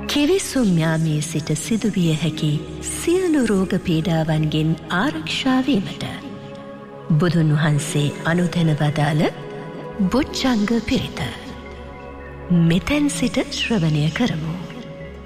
කෙවිසුම් යාමේ සිට සිදුවිය හැකි සියලු රෝග පීඩාවන්ගෙන් ආරක්ෂාවීමට බුදුන් වහන්සේ අනුදැන වදාළ බොජ්ජංග පිරිත මෙතැන් සිට ශ්‍රවණය කරමු.